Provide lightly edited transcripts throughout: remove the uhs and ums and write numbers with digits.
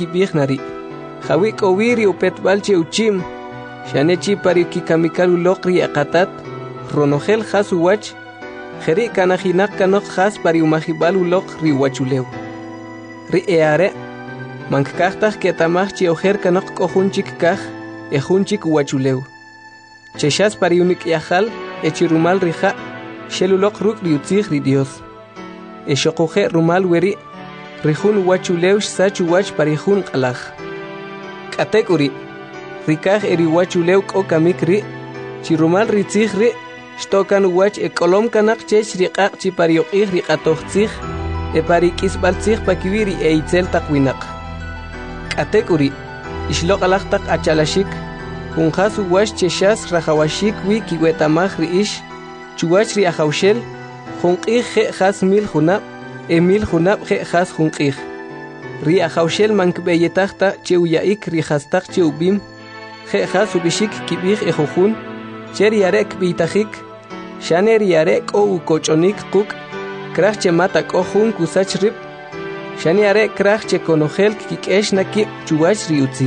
kibignari. Jawi kowiri upet balche uchim. Shanechi pari kikamikalu lokri akatat. Ronogel hasu wach. Jeri kanajinak kanok has pari umajibalu lok riwachuleu. Ri eare. Mankaktaj ketamach ojer kanok kohunchik kaj. Ejunchik wachuleu. Cheshas pari unik yahal. Echirumal rija. Shelulok ruk riutzig ri Dios. Eshokoje rumal weri. Rijun wachuleu sachu wach parijun kalaj. Katekuri. Rikaj eri wachuleu kokamik ri. Chirumal ritzig ri. Shtokan wach ekolom kanak chech riqaq chi parioqig riqatoqtzig. E parikis baltzig pakibiri e itzel takwinak. Katekuri. Ishlok alajtak achalashik. Kunjasu wach cheshas rajawashik wi kiwetamaj riish. Chuwach ri ajawshel. Junqig je jas mil junab. Emil junab je jas junqig. Ri ajawshel mankbeyetajta cheuyaik ri jastak cheubim. Je jas ubishik kibig ejojun. Cher yarek bitajik. Shaner yarek o ukochonik kuk. Krach che matak ojun kusach rip. Shan yarek krach che konogel kikesh nakip chuwach riutzil.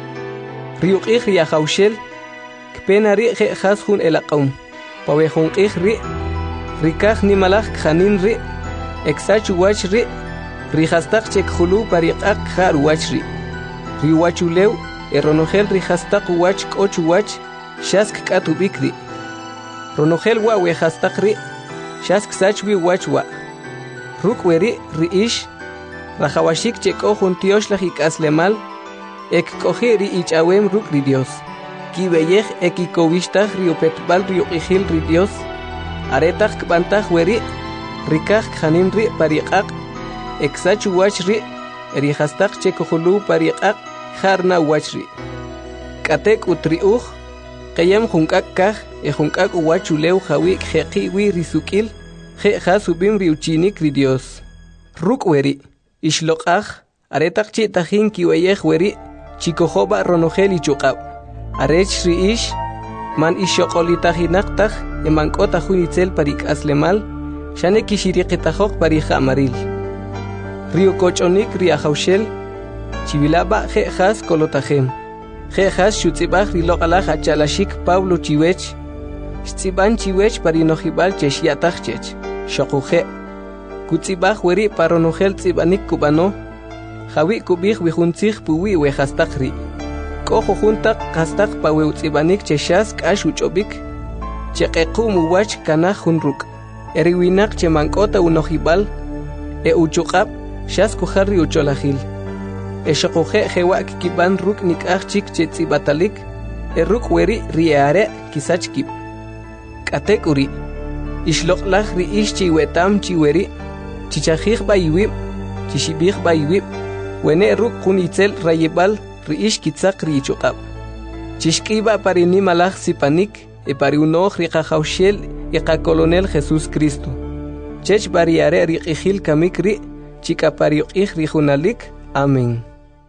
Riuqig ri ajawshel. Kpenari je jas jun elaqaum. Pawe junqig ri. Rikaj ni malaj khanin ri. Exach wach ri. Rijastak chek khulu pariqaq khar wach ri. Riwachuleu eronogel rijastak wach koch wach. Shask katubik ri. Ronogel wa wejastak ri. Shask sachwi wach wa. Rukweri riish. Rajawashik chek ojun tiosh aslemal. Ek koje ri ichawem ruk ri Dios. Kibeyej ekikowistaj riopetbal rioqijil ri Dios. Aretaj kbantaj weri. Rikaj khanin ri pariqaq. Exach wach ri. Rijastak chekojulu pariqaq. Harna wach ri. Katek utriuj. Kayam junkak kaj. Junkak wachuleu jawi jeqi wi risukil. Je jasubim riuchinik ri Dios. Ruk weri. Ishloqaj. Aretaj chitajin kiweyej weri. Chikojoba ronogel ichuqab. Arech riish. Man ishoqolitajinaqtaj. Emankota junitzel parik aslemal. Shane kishiriqitajok parija amaril. Rio kochonik riajawshel. Chivilaba je jas kolotajem. Je jas shutzibaj riloqalaj achalashik Pablo chiwech. Shtsiban chiwech parinojibal cheshiatajchech. Shokuje. Kutzibaj weri paronogel tzibanik kubano. Jawi kubij wijuntzig puwi wejastakri. Kojo juntak kastak paweutsibanik cheshas kash uchobik. Cheqequ muwach kanaj junruk. Eriwinak chemankota unojibal. E uchuqab. Shas kujarri ucholajil. E shokuje jewak kiban ruk nikajchik chetzibatalik. E ruk weri riare kisachkip. Katekuri. Ishloqlaj riish chiwetam chiweri. Chichajij bayiwib. Chishibij bayiwib. Wene ruk kunitzel rayebal. Riish kitzak riichuqab. Chishkiba parini malaj sipanik. E pari unoj riqajawshel. Iqa colonel Jesús Cristo. Chech bariare riqijil kamikri. Chica pariuqij rijunalik. Amén.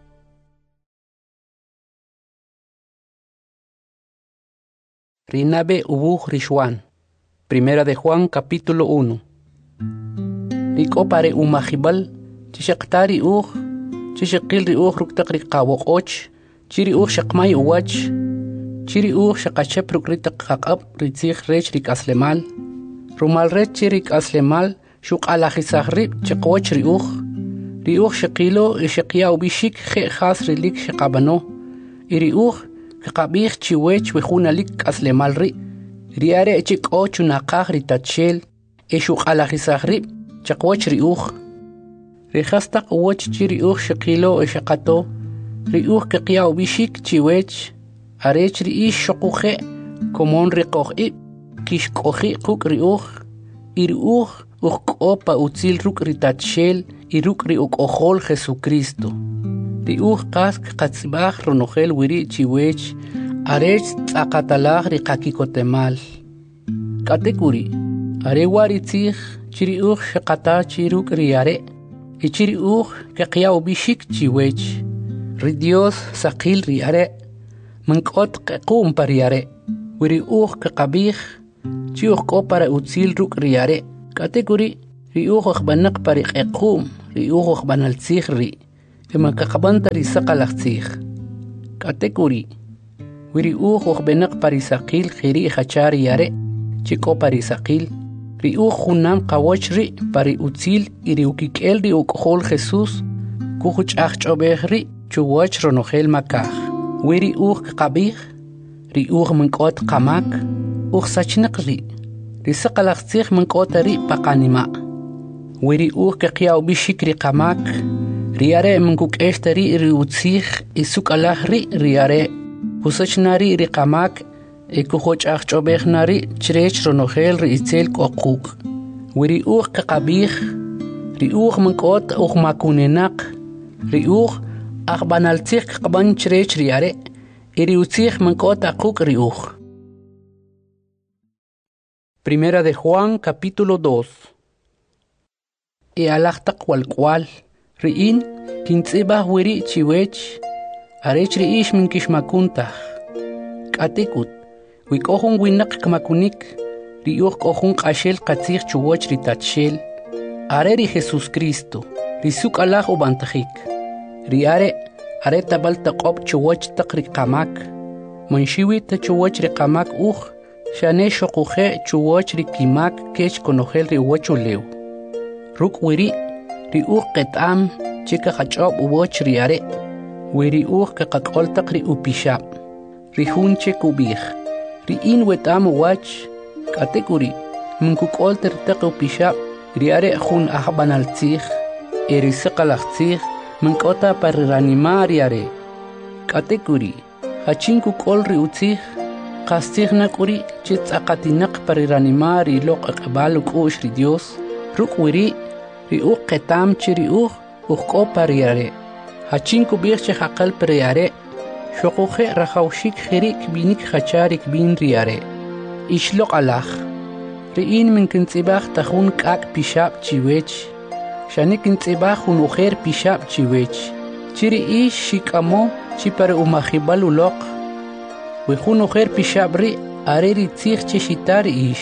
Rinabe ubuj Rishwan. Primera de Juan capítulo 1. Riko pare umajibal. Chishaqtari uj. Chishaqil ri uj ruktak riqawok och. Chiri uj shaqmay uwach. Chiri uj shaqachep rukritak qaqab ritzig rech rik aslemal. Rumal rech chirik aslemal. Shuk alajizaj rib chiqwach ri uj. Ri uj shaqilo shaqya ubishik je khas rilik shaqabano. Iri uj kaqabij chiwech wejunalik aslemal ri. Riare chik ochu naqaj ritachel. Shuk alajizaj rib chiqwach ri uj. Rijastaq uwach chiri uj shaqilo shaqato. Ri uj kaqya ubishik chiwech. Arech ri ish shaquje komon riqoj ib. Kishqoji quk ri uj. Iri uj uqopa utzil ruk ritachel. Iruk ri uqojol Jesucristo. Ri uj qask qatzibaj ronogel wiri chiwech. Arech tzaqatalaj ri qakikotemal. Katekuri. Are waritzij chiri uj shaqata chiruk riare. Ichiri uj kaqya ubishik chiwech. Ri Dios saqil riare. Mankot qequm pariare. Wiri uj kaqabij. Chi uj qopara utzil ruk riare. Katekuri. Ri uj uqbanak pari qequm. Ri uj uqbanaltzij ri. makakabanta ri saqalaqtsij katekuri wiri uj parisaqil khiri khachari yare chiko parisaqil ri junam qawoch ri pari utzil iri ukik'el ri uk'jol Jesús kujuch'aj ch'obej ri chuwach ronojel makaj wiri qabij ri mank'ot qamak sachniq ri saqalaqtsij mank'ot ri paqanima wiri qiya'w bixik ri qamak ri are mankuk'exta ri utzij isuk'alaj ri are kusachnari ri qamak kujoch'aj ch'obej nari chirech ronojel ri itzel k'oquk wiri qabij ri mank'ot makunenaq ri aqbanaltzij qaban chirech ri are iri utzij mank'ot aquk ri Primera de Juan capítulo 2 alaqtaq walq'wal ri'in kintz'ibaj wiri chiwech arech ri'ix minkixmakuntaj k'atikut wik'ojun winaq kmakunik ri'uj k'ojun q'axel qatzij chuwoch ri tatxel are ri Jesús Cristo ri suk'alaj ubantajik ri are tabal taq'ob chuwoch taq ri qamak manxiwi ta chuwoch ri qamak xane xoquje chuwoch ri kimak kech konojel ri uwachulew ruk' wiri ri qet'am chika qach'ob uwoch ri are wiri qaqak'ol taq ri upixab ri jun che kubij ri'in wet'am uwach k'atekuri minkuk'ol tir taq upixab ri are jun ajb'analtzij ri saqalaqtzij mink'ota pariranima ri are k'atekuri jachin kuk'ol ri utzij qastzij nak'uri che tz'aqatinaq pariranima ri loq'aq'b'al uk'u'x ri Dios ruk' wiri ri qetam che ri k'o pari are hachin kubij che jaqal pari are xoquje rajawxik jeri kbinik jachari kbin ri are ixloq' alaj ri'in minkintz'ibaj tajun k'ak' pixab' chiwech xane kintz'ibaj jun ujer pixab' chiwech chiri ix xik'amo chi pari umajib'al uloq wi jun ujer pixab' ri are ri tzij che xitar ix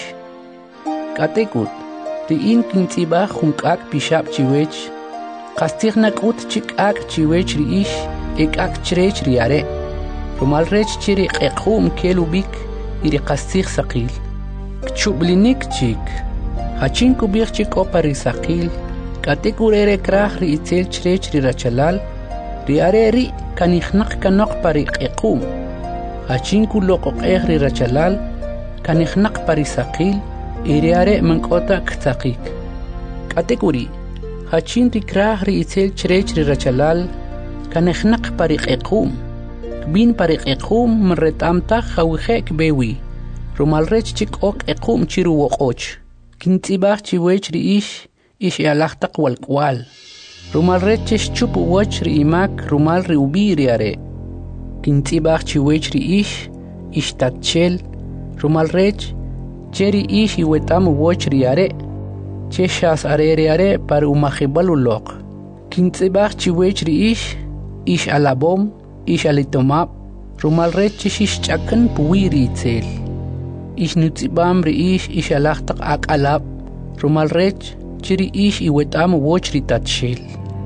k'atekut ri'in kintz'ibaj jun k'ak' pixab' chiwech qastzij nak'ut chi k'ak' chiwech ri ix k'ak' chirech ri are rumal rech chi ri q'eqjum kel ubik iri qastzij saqil kchub'linik chik hachin kubij chi k'o pari saqil k'atekur ere kraj ri itzel chirech ri rachalal ri are ri kanijnaq kanoq pari q'eqjum hachin kuloq'oq'ej ri rachalal kanijnaq pari saqil iri are mank'ota ktzaqik k'atekuri hachin ri kraj ri itzel chirech ri rachalal kanijnaq pari q'eqjum kbin pari q'eqjum mret'amtaj jawije kbewi rumal rech chi k'o q'eqjum chi ruwoq'och kintz'ibaj chiwech ri ix alaqtaq walq'wal rumal rech che xchup uwoch ri imak rumal ri ubi ri are kintz'ibaj chiwech ri ix tatxel rumal rech che ri ix iwet'am uwoch ri are che xas are ri are pari umajib'al uloq kintz'ibaj chiwech ri ix alabom ix alitomab rumal rech che xixch'akan puwi ri itzel ix nutz'ibam ri ix alaqtaq ak'alab rumal rech che ri ix iwet'am uwoch ri tatxel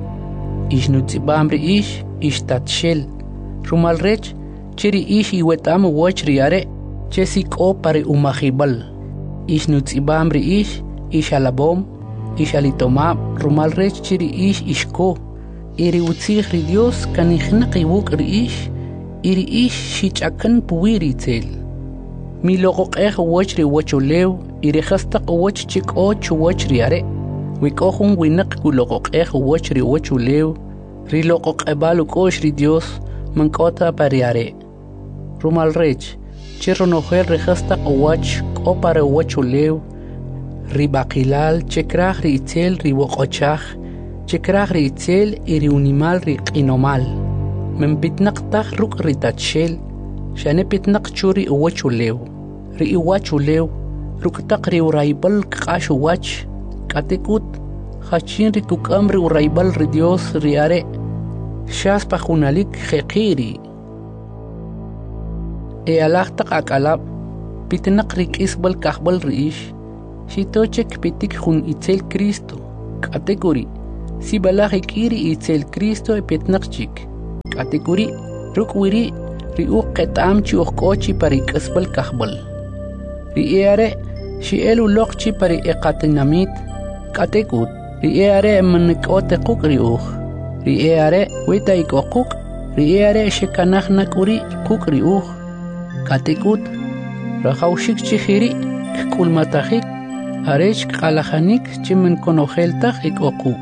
ix nutz'ibam ri ix tatxel rumal rech che ri ix iwet'am uwoch ri are che si k'o pari umajib'al ix nutz'ibam ri ix alabom ix alitomab rumal rech che ri ixko iri utzij ri Dios kanijnaq iwuk' ri iri xich'akan puwi ri itzel mi loq'oq'ej uwoch ri uwachulew iri jastaq uwoch chi k'o chuwoch ri are wi k'o jun winaq kuloq'oq'ej uwoch ri uwachulew ri loq'oq'eb'al uk'u'x ri Dios mank'ota pari are rumal rech che ronojel ri jastaq uwach k'o pari uwachulew ri b'aqilal che kraj ri itzel ri woq'ochaj che kraj ri itzel iri unimal ri q'inomal menpitnaq taj ruk' ri tatxel xane pitnaq chu ri uwachulew ri iwachulew ruk' taq ri urayb'al kq'ax uwach k'atekut jachin ri kuk'am ri urayb'al ri Dios ri are xas pajunalik jeqiri alaqtaq ak'alab pitnaq ri k'isb'al kajb'al ri ix xitochek pitik jun itzel Cristo k'atekuri si balaje kiri itzel Cristo epetnaqchik. Katekuri rukwiri ri uqetam chi uqochi pari kasbal kahbal. Ri eare shi elu loqchi pari eqatinamit. Katekut ri eare manikote kukri Ri eare wita ikokuk. Ri eare shekanahna kuri kukri Katekut rahaushik chihiri kulmatahik. Arech kalahanik chimen konojeltah ikokuk.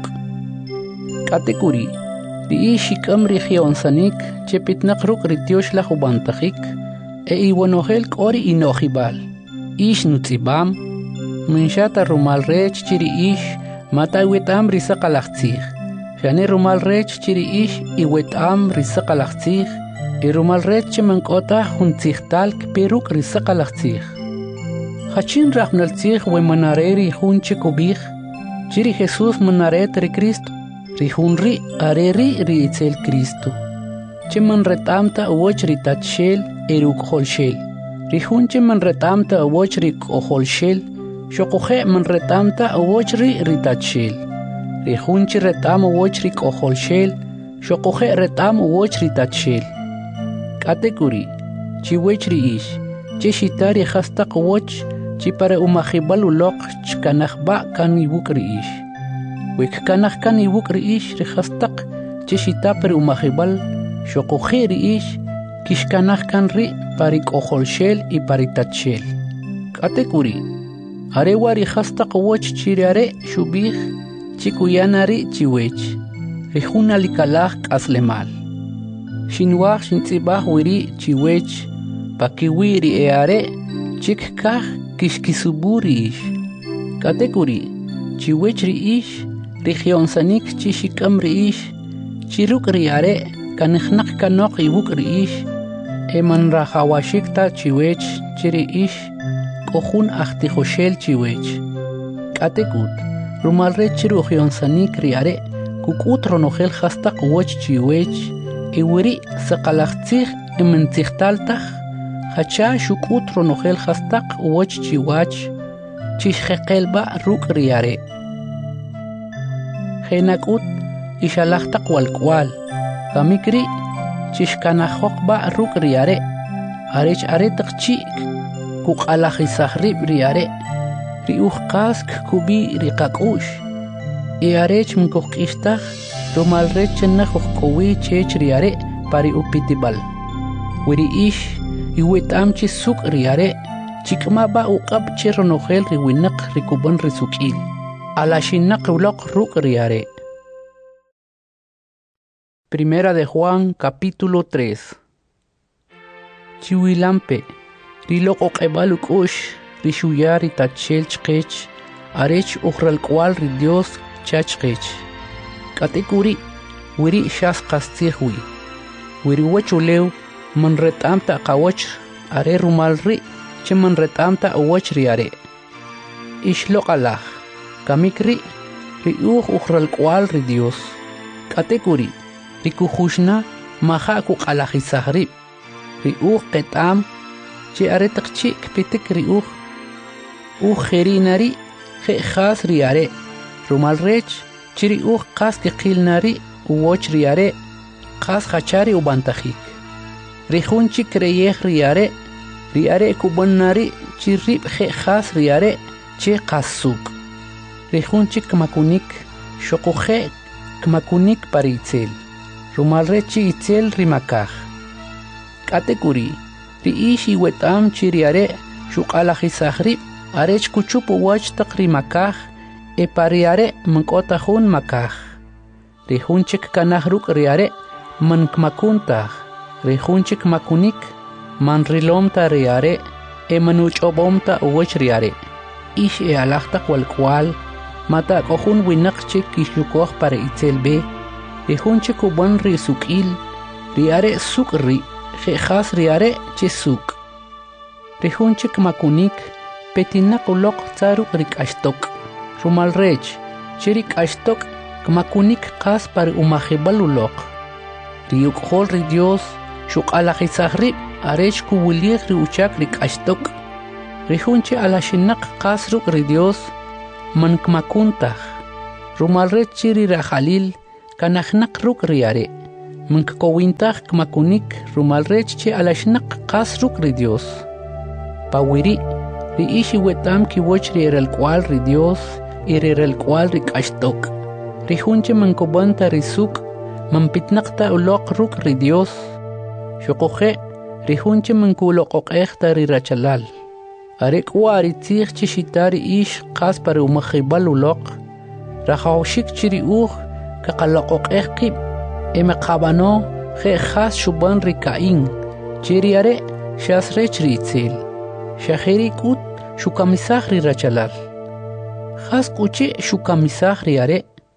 Katekuri ri ishikam rigionsanik chepitnak ruk ritiosh la jubantajik iwanojel kori inojibal ish nutzibam minshata rumal rech chiri ish mata wetam risaqalachtzig shane rumal rech chiri ish iwetam risaqalachtzig rumal rech chimankota juntzigtal peruk risaqalachtzig hachin raqnaltzig we manareri junche kubig chiri Jesús manaret ri Cristo Rihunri areri ri itzel Cristo. Cheman retamta awoch ri tatshel eruk holshel. Rihun cheman retamta awoch ri koholshel. Shokohe man retamta awoch ri tatshel. Rihun chi retam awoch ri koholshel. Shokohe retam awoch ri tatshel. Katekuri chiwech ri ish. Cheshitari hasta awoch chi para umahibal ulok chkanahba kan ibuk ri ish. Wek kanah kan ibuk riish rihastak cheshita per umahibal shokohe riish kishkanah kan ri parik oholshel y paritatshel. Katekuri arewa rihastak woch chiriare shubih chikuyanari chiwech rihuna likalah kaslemal. Shinwah shintzibah wiri chiwech pakiwiri eare chikkah kishkisuburi ish. Katekuri chiwech riish Región sanik chishikam riish chiruk riare kanihnak kanok ibuk riish eman rahawashikta chiwech chiriish kohun ahtijoshel chiwech. Katekut rumalre chiru región sanik riare kukut ronojel hastak woch chiwech iwiri saqalachtzig ementzigtaltaj hacha shukut ronojel hastak woch chiwach chishjekelba ruk riare. Henakut ishalachtak walkwal kamikri chishkanahokba ruk riare arech aretak chik kuk alajisahrib riare riuhkask kubi rikakush arech mkokistah rumalrech nahukowi chech riare pari upitibal wiri ish iwetam chisuk riare chikmaba uqab chironojel riwinak rikuban risukil Alashinak ulok ruk riare. Primera de Juan, capítulo 3. Chiwilampe, rilok okebaluk ush, rishuyari tachel chkech, arech ukral kwal ri Dios chachkech. Katekuri, wiri shas kastihwi. Wiri wachulew, man retamta kawach, are rumalri, che man retamta awach riare. Ishlok alah. Kamikri riuh ukral kwal ri Dios. Katekuri rikuhushna maha ku alajisahrib. Riuh ketam chi aretak chi kpitik riuh. Jerinari khas riare. Rumalrech chi riuh kas kikilnari uwoch riare. Kas hachari ubantajik. Rihun chi kreyeh riare. Riare kubannari chi rib khas riare chi kasuk. Rihunchik kmakunik, shokohe kmakunik paritzel. Rumalrechi itzel rimakaj. Katekuri, riish iwetam chiriare, shukalajisahrib, arech kuchupu wachtak rimakaj, pariare mankotajun makaj. Rihunchik kanahruk riare, man kmakuntaj. Rihunchik makunik, man rilomta riare, manuchobomta uwech riare. Ish alachtak walkwal, mata kohun winakchik kishukoh para itzelbe, rihunchik uban risukil, riare sukri, khas riare chisuk. Rihunchik makunik, petinak ulok tsaruk rikashtok. Rumalrech, chirik ashtok, kmakunik kas para umahibal ulok. Riukhol ri Dios, shuk alajisahrib, arech kuwuliek riuchak rikashtok. Rihunche alashinak kasruk ri Dios, man kmakuntah. rumal rech chiri rajalil kanaknak ruk riare Munkowintaj kmakunik rumal rech che alashnak qas ruk ri Dios pawiri ri ishi wetam ki woch ri el cual ri Dios y ri el cual ri kashtok ri hunche mankobanta ri suk mampitnaqta uloq ruk ri Dios shuqoje ri hunche mankuloqoqejta ri rachalal arek wari tzig chi shitari ish qas par umakhibal uloq rahawshik chiri ka qaloqoqej qib eme qabano khe khas shuban ri kain chiriare shasrech ri itzel shahiri kut shukamisaj ri rachalal khas kuche shukamisaj ri are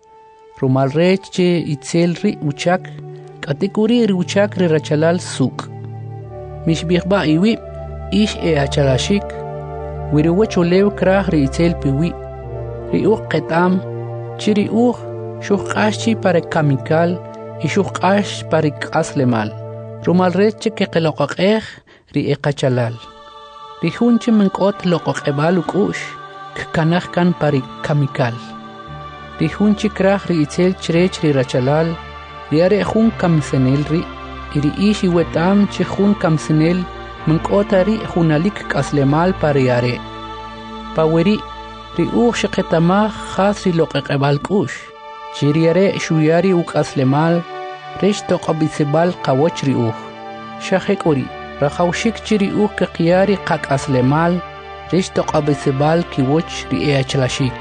rumal rech che itzel ri uchak katikuri ri uchak ri rachalal suk mishbikhba iwi ish achalashik wiriwacho lew krah ri itzel piwi ri qetam chiri shuqashi para kamikal y shuqash para aslemal rumal rech ke qeloqaqej ri eqachalal ri hunche menkot loqoqebal ukush kanaj kan para kamikal ri hunche krah ri itzel chrech ri rachalal ri are hun kamsenel ri iri ishi wetam che hun kamsenel menkota ri hunalik aslemal para yare paweri ri shqetamaj khas ri loqeqebal kush chiriare shuyari ukaslemal resh toqabisebal qawoch ri shahekori rahawshik chiri ke qiyari qakaslemal resh toqabisebal kiwoch ri achlashik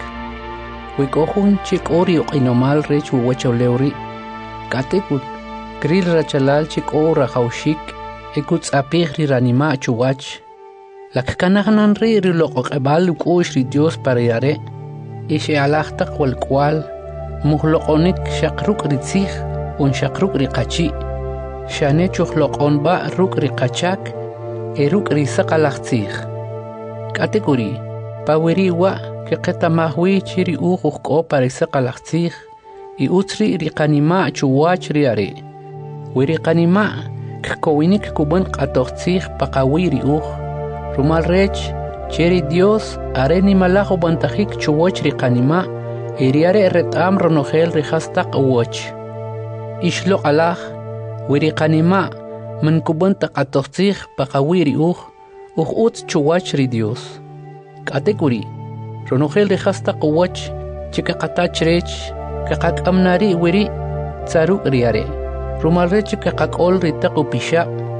wikohun chikori uqinomal rech wachawlewri katekut kril rachalal chiko rahawshik ekuts apih ri ranima chuwach lakkanahanan ri loqeqebal kush ri Dios para yare ishe alaqtaq wal cual muhloqonik shaqruk ritzij un shaqruk riqachi shane chuhloqon ba ruk riqachak eruk risaqalaqtzij kategori paweri wa ke qetamahwi chiri uqo para saqalaqtzij y utri riqanima chuwach riare wiriqanima kowinik kuban qatoqtzij paqawiri rumal rech cheri Dios areni malajo bantajik chuwach riqanima iriare retam ronogel rihastaq uwach ishlo alaj wiriqanima man kuban taqatoqtzij paqawiri ut chuwach ri Dios kategori ronogel rihastaq uwach chika qatachrech kaqaqamnari wiri tsaru riare rumal rech kaqaqol ritaq upisha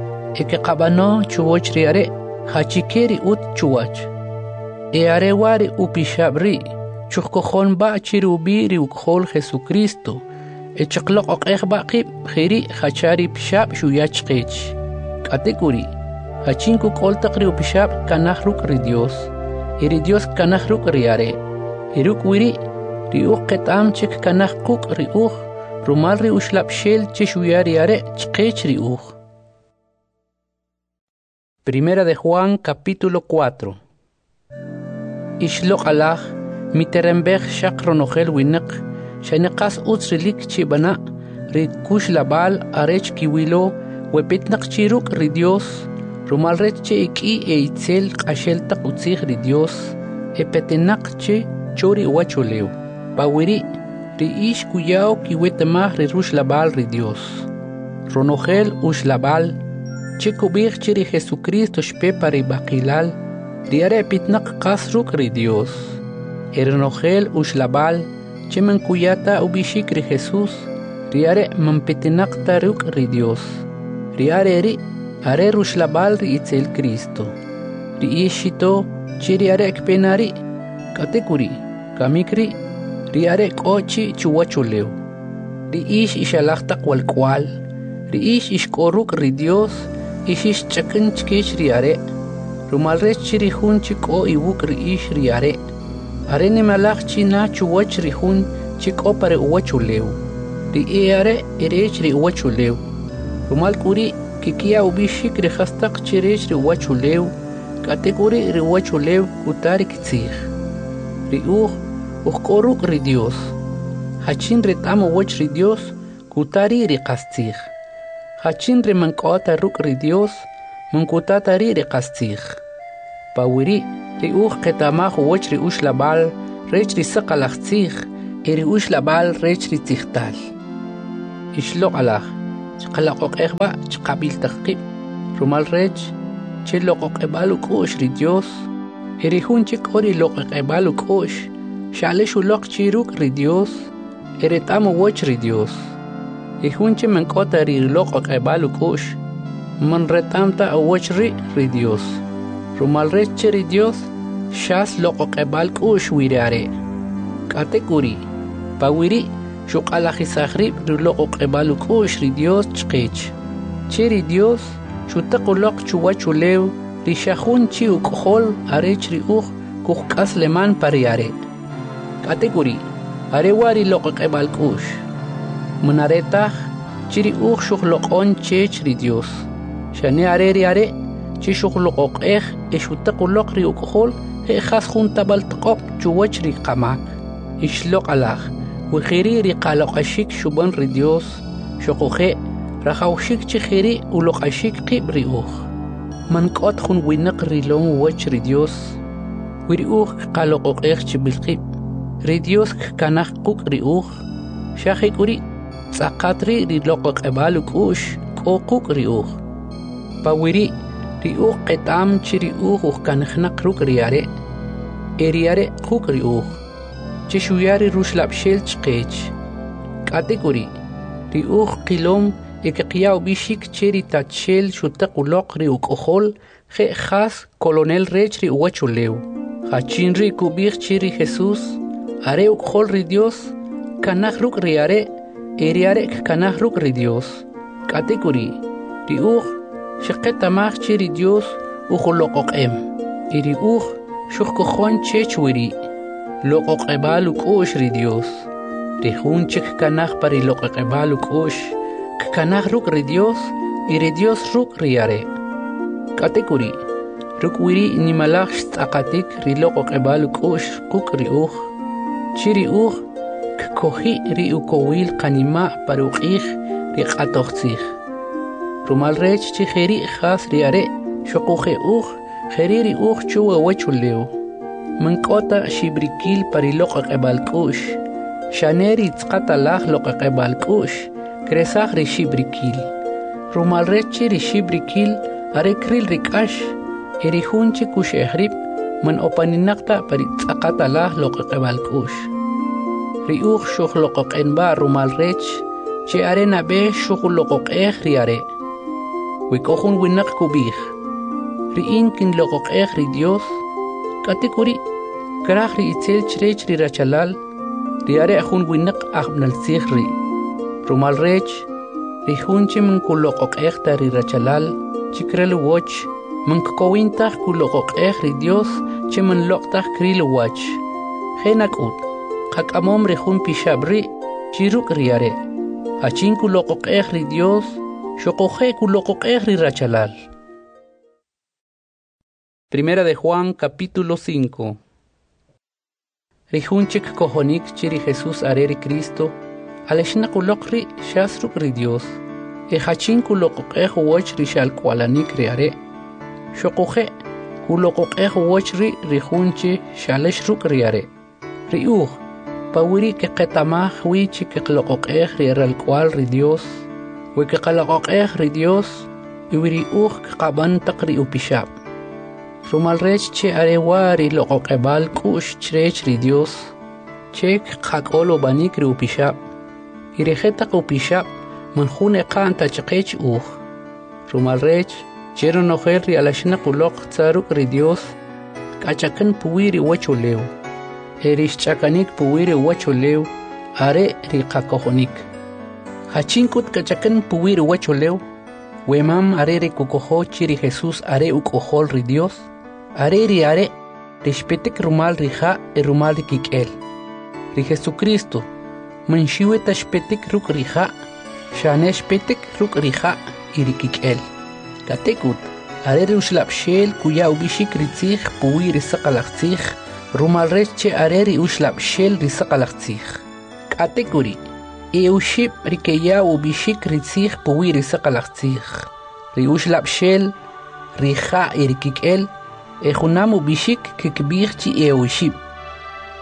qabano chuwach riare hachikeri ut chuwach are wari upishabri chukkojon ba chirubiri ukhol Jesucristo echqloq oqejba qib khiri hachari pishab shuyachqich kategori hachinku qoltaqri upishab kanahruk ri Dios iri Dios kanahruk riare iruk wiri ri qetam chik kanahquk ri rumal ri ushlab shel chishuyari are chqich ri Primera de Juan capítulo 4 Ishloq alaj miterembej shaqronogel winak shaniqas utsrilik chibana ri kush labal arech kiwilo wepitnaq chiruk ri Dios rumal rech che iki eitzel qashel taq utzij ri Dios epetenaq che chori wachuleu pawiri ri ish kuyao kiwetamaj ri rush labal ri Dios ronogel ush labal chikubig chiri Jesucristo shpepari baqilal riare pitnaq qasruk ri Dios ernogel ushlabal cheman kuyata ubishik ri Jesus riare mampitinaq taruk ri Dios riare ri are rushlabal ri itzel Cristo ri ishito chiri are ekpenari katekuri kamikri riare qochi chuwachuleu ri ish ishalaqtaq wal cual ri ish ishkoruk ri Dios ishish chakin chkich riare rumal rech chiri hun chiko iwuk ri ish riare are ni malach china chuwach ri hun chiko pare uwachuleu ri are erech ri uwachuleu rumal kuri kikia ubishik ri khastaq chirech ri uwachuleu kategori ri uwachuleu kutari kitzig ri koruk ri Dios hachin retam uwach ri Dios kutari ri qastzig hachin ri mankota ruk ri Dios mankutata ri qastzig pawiri ri qetamaj uwach ri ushlabal rech ri saqalaqtzig eriush labal rech ritzichtal. Ishlok alach, chkalakok ekba, chkabil takip, rumal rech, chilokok ebaluk ush ri Dios, erihunchik ori lokok ebaluk ush, shaleshulok chiruk ri Dios, eretamo woch ri Dios. Ihunche menkota ri lokok ebaluk ush, man retamta a woch ri Dios. Rumal rech ri Dios, shas lokok ebaluk ush wirare. Katekuri, pawiri, shuk alajisahrib rilokok ebaluk ush ri Dios chkech. Chiri Dios, shutakulok chuwachulew, rishahun chi ukhol arech ri kuhkas leman pariare. Katekuri, arewari lokok ebaluk ush. Munaretah, chiri shuk lokon chech ri Dios. Shane areri are, chi shuk lokok shutakulok ri ukhol, he khas junta baltqop chuwach ri qamak. Ishlok alach, wixiri riqalok ashik shuban ri Dios, shokoje, rajawshik chihiri ulok ashik qib ri Mankot jun winak rilong wach ri Dios, wiri qalok chibilqib, ri Dios kanach kuk ri shahik uri, tzaqatri rilok ebaluk ush, kuk ri Pawiri, ri qetam chiri kanachnak ruk riare, eriare kuk ri Chishuyari rushlap shel chqech. Kategori. Ri qilom ekqiyaw bishik cheri tachel shutaqulok ri ukhol je khas colonel rech ri uwachulew. Hachin ri kubich chiri Jesus are ukhol ri Dios kanach ruk riare eriare kanach ruk ri Dios. Kategori. Ri shqetamach chiri Dios ukholokok Iri shukkokhon chechwiri. Lokok ebaluk ush ri Dios. Rihunchik kanach pari lokok ebaluk ush. Kanach ruk ri Dios. Iri Dios ruk riare. Kategori. Ruk wiri nimalach stakatik ri lokok ebaluk ush kuk ri Chiri kkohi ri ukowil kanima parukich ri qatochzich. Rumal rech chiheri khas riare. Shokuche kheri ri chuwa wachulew. Mankota shibrikil parilokak ebalkush. Shaneri tzqatalach lokak ebalkush. Kresach ri shibrikil. Rumal rechi ri shibrikil are kril rikash. Erihunchi kush ehrib man opaninakta pari tzqatalach lokak ebalkush. Ri shuk lokak enba rumal rech. Che are nabe shuk lokak riare. Wikohun winak kubich. Ri inkin lokak ri Dios. Kategori krach ri itzel chrech ri rachalal riare ajun winak ajbnal sikhri rumal rech ri hunchi mun kulokok ekta ri rachalal chikrel watch mun kowinta kulokok ri Dios chemun lokta kril watch khenakut qakamom ri hun pishabri chiruk riare achin kulokok ri Dios shokoje kulokok ri rachalal. Primera de Juan, capítulo 5. Rihunchik kohonik chiri Jesús areri Cristo, aleshna kulokri shasruk ri Dios, hachin kulokok woch ri shal kwalanik riare, shokoje kulokok woch ri rihunchi shaleshruk riare. Pawiri ke ketamah wichi ke klokok ri ral kwal ri Dios, we ke kalokok ri Dios, iwiri kaban takri upishab. Rumal rech che arewari lokok ebal kush chrech ri Dios. Chek kakolo banik ri upishab. Irejeta upishab manjune kanta chqech Rumal rech chero noher ri alashna kulok tsaruk ri Dios. Kachakan puwiri wachulew. Erish chakanik puwiri wachulew. Are ri kakohonik. Hachinkut kachakan puwiri wachulew. Wemam are ri kukoho chiri Jesus are ukohol ri Dios. Are rishpetik rumal rija rumal rikikel. Ri Jesucristo, manshiwe tashpetik ruk rija, shaneshpetik ruk rija irikikel. Katekut, are ushlapshel kuya ubishik ritzich puwi risaqalachich, rumal reche are ushlapshel risaqalachich. Katekuri, euship rikeya ubishik ritzich puwi risaqalachich. Ri ushlapshel rija irikikel. Ejunamu bishik kikbirchi eushib.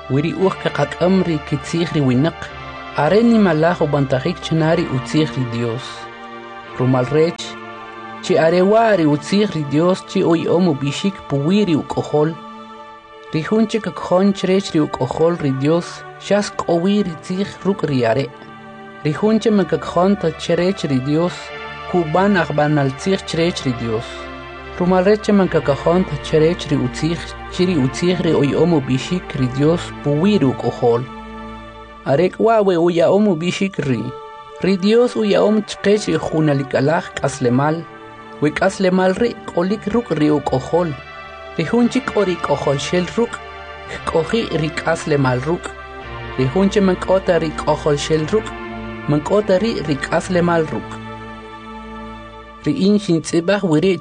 wiri kakakam ri kitzig ri winak, areni malajo bantajik chenari utzig ri Dios. Rumal rech, chi arewari utzig ri Dios chi oy omu bishik puwiri ukohol. Rihunche kakon chrech ri ukohol ri Dios, shas kowiri tzig ruk riare. Rihunche makakon ta chrech ri Dios, kuban akbanal tzig chrech ri Dios. Rumal reche makakon ta chrech ri utzig, chiri utzig ri oy omu bishik ri Dios puwiri ukohol. Arek wawe uya omu bishik ri. Ri Dios uya om chkech ri khunalikalaj kaslemal. Wik aslemal ri kolik ruk ri ukohol. Rihunchik ori kohol shel ruk, kohi ri kaslemal ruk. Rihunche mankota ri kohol shel ruk, mankota ri kaslemal ruk. Ri inshin tsibah wiri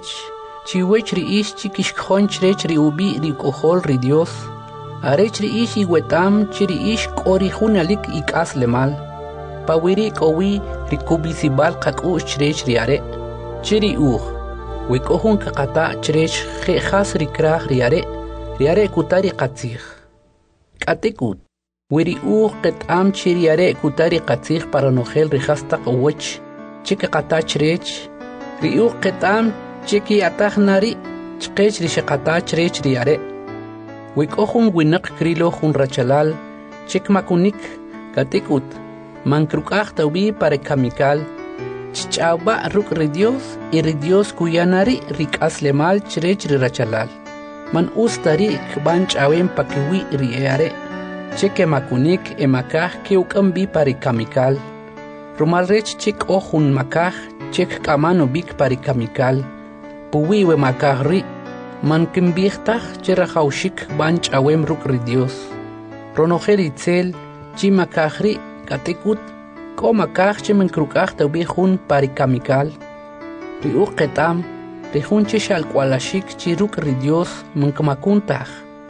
chiwech ri ish chikish khonch ri ubi ri kohol ri Dios. Arech ri ish iwetam chiri ish kori hunalik ikaslemal. Pawiri kowi ri kubisibal kakush chrech ri are. Chiri wikohun kakata chrech khas ri krah ri are kutari qatzig. Katekut. Wiri ketam chiri are kutari qatzig para nogel ri hastaq wech. Chiki kata chrech. Ri ketam chiki atahnari chkech ri shakata chrech ri are. Wikohun winak krilo hun rachalal, chik makunik, katikut, mankrukah taubi para kamikal, chichaba ruk ri Dios kuyanari rik aslemal chrech ri rachalal. Man ustari kban chawen pakiwi ri eare, chike makunik emakah kiukambi para kamikal. Rumal rech chik ohun makah, chik kamano bik para kamikal, puwiwe makah ri. Man kimbihtaj cherajaushik banch awem ruk ri Dios. Ronogel itzel, chimakajri, katekut, komakaj chemenkrukaj taubihun parikamikal. Riu ketam, rihun chishal kwalashik chiruk ri Dios mankamakuntaj.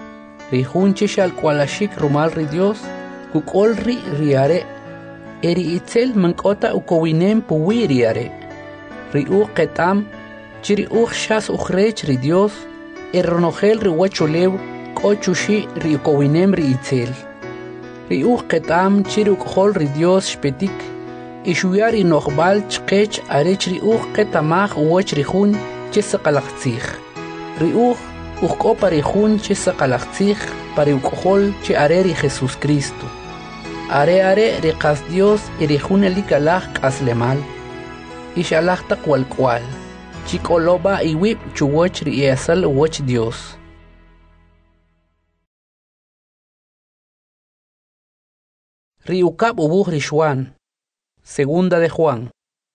Rihun chishal kwalashik rumal ri Dios, kukol ri riare. Eri itzel mankota ukowinem puwi riare. Riu ketam, chiriuj shas ujrech ri Dios, Ronogel ri wachulew, kochushi ri kowinem ri itzel. Ri ketam chiruk hol ri Dios shpetik, ishuyari nochbal chkech arech ri ketamach wach ri hun chisaqalachtzig. Ri kopa ri hun chisaqalachtzig para hol chi are ri Jesus Cristo. Are ri qas Dios ri hun elikalach aslemal. Ishalachta kwal. Chikoloba iwip chuwach ri esal wach Dios. Riukab ubuh rishwan. Segunda de Juan.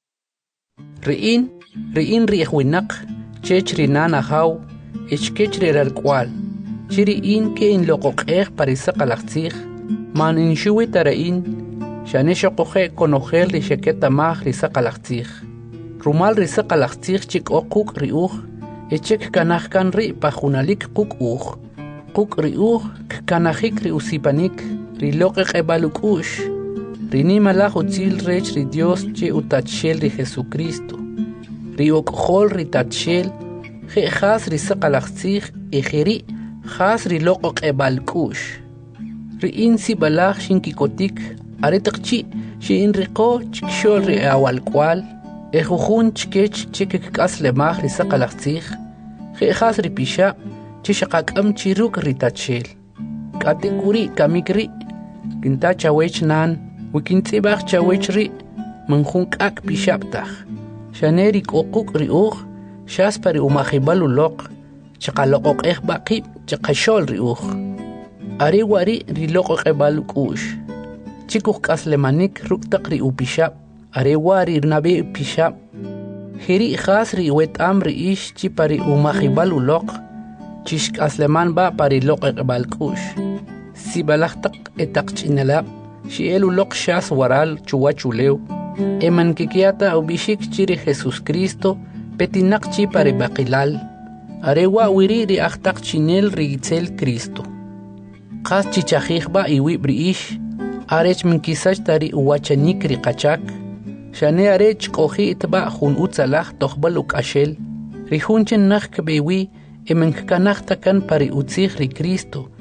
Riin rihuinak, chech rinana hau, ichkech riralkwal. Chiriin ke in loqoqej parisaqalachtzig, man inshuwi tarain, shaneshoqoje konogel risheketa risaqalachtzig. Rumal risaqalachtzig chik okuk riuj, echek kanajkan ri pajunalik kuk riuj, kanajik ri usipanik, riloqeq ebalukush, rinimalaj utzil rech ri Dios che utachel ri Jesucristo, riokjol ri tachel, jas risaqalachtzig, ejeri, jas riloqeq ebalkush. Riinsi balaj shinkikotik, aretakchi, shin riqo chikshol ri awalkwal, Ejujun chkech chikik kaslemaj risaqalachtzig, jas ripisha, chishaqakam chiruk ritachel. Katekuri kamikri, kinta chawech nan, wikintzibaj chawech ri, manjun kak pishaptaj. Shaneri kokuk riuj, shaspari umajibalu loq, chaqaloqoq baqib, chaqashol riuj. Ariwari riloqoq ebalukush. Chikuk kaslemanik ruktaq ri upishap. Arewari nabe pishap. Hiri khasri wet amri ish chi pari umajibalu loq. Chishk asleman ba pari loq balkush. Si balachtak etak chinalab. Shielu loq shas waral chuwachulew. Eman kikiata ubishik chiri Jesus Cristo petinak chi pari bakilal. Arewa wiri ri aktak chinel rigitzel Cristo. Khas chichajik ba iwibri ish. Arech minkisach tari uwachanik ri kachak. Shane arech kohi itba jun utzalach tokhbaluk ashel. Rihunchen nach kbewi emenkanach takan pari utzig ri Cristo.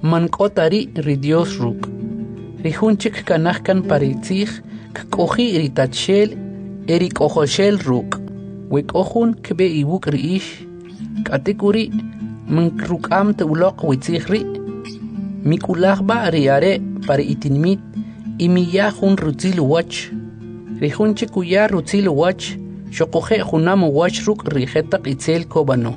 mankotari ri Dios ruk. Ri hunchik kanahkan paritzig kkohi iritachel eri kohoshel ruk. Wek ohun kbe ibuk ri ish katikuri mankrukam te ulok witzigri mikulahba riare pari itinmit imiya hun rutzil wach ri hunchik uya rutzil wach shokohe hunam wach ruk rihetaq itzel kobano